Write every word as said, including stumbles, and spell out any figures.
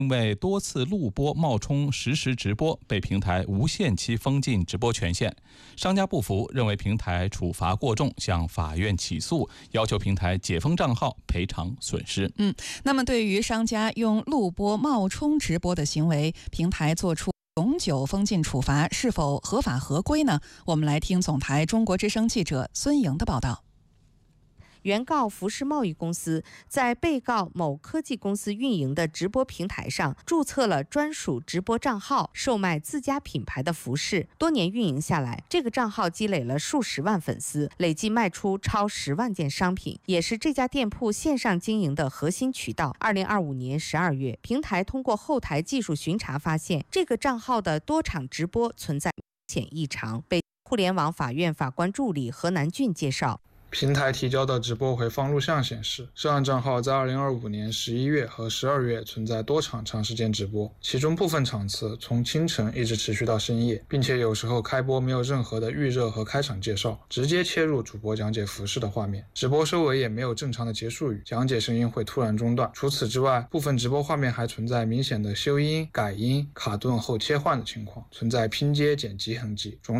因为多次录播冒充实时直播，被平台无限期封禁直播权限。商家不服，认为平台处罚过重，向法院起诉，要求平台解封账号，赔偿损失。 嗯，那么对于商家用录播冒充直播的行为，平台做出永久封禁处罚，是否合法合规呢？我们来听总台中国之声记者孙莹的报道。 原告服饰贸易公司在被告某科技公司运营的直播平台上注册了专属直播账号，售卖自家品牌的服饰。多年运营下来，这个账号积累了数十万粉丝，累计卖出超十万件商品，也是这家店铺线上经营的核心渠道。二零二五年十二月，平台通过后台技术巡查发现，这个账号的多场直播存在明显异常。被互联网法院法官助理何南俊介绍。 平台提交的直播回放录像显示，涉案账号在二零二五年十一月和十二月存在多场长时间直播，其中部分场次从清晨一直持续到深夜，并且有时候开播没有任何的预热和开场介绍，直接切入主播讲解服饰的画面，直播收尾也没有正常的结束语，讲解声音会突然中断。除此之外，部分直播画面还存在明显的修音、改音、卡顿后切换的情况，存在拼接剪辑痕迹，种